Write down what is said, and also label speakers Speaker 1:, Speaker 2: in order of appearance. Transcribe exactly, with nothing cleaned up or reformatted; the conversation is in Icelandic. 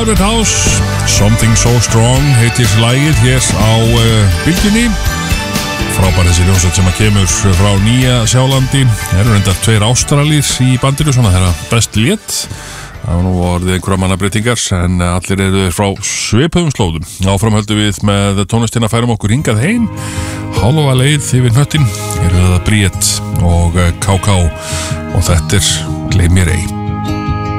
Speaker 1: Crowded House, Something So Strong heitir lagið hér á uh, bylgjunni. Frábær þessi hljómsveit sem að kemur frá Nýja Sjálandi. Það eru reyndar tveir Ástralir í bandinu, svona þeirra best lét. Það var nú orðið einhverja mannabreytingar, en allir eru frá svipuðum slóðum. Áfram höldum við með tónlistina, færum okkur hingað heim. Hálfa leið yfir hnöttin eru það Bríett og K K og þetta er Gleym mér ei.